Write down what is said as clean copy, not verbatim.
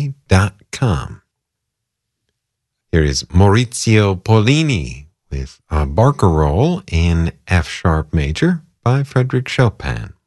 www.barkerol.com. Here is Maurizio Pollini with a Barcarolle in F-sharp major by Frédéric Chopin.